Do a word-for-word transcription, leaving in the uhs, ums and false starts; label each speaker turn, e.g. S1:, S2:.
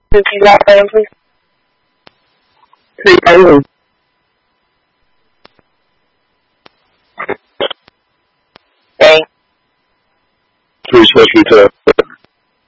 S1: Repeat that again, please. Three thousand. Thanks.
S2: Three slash retail.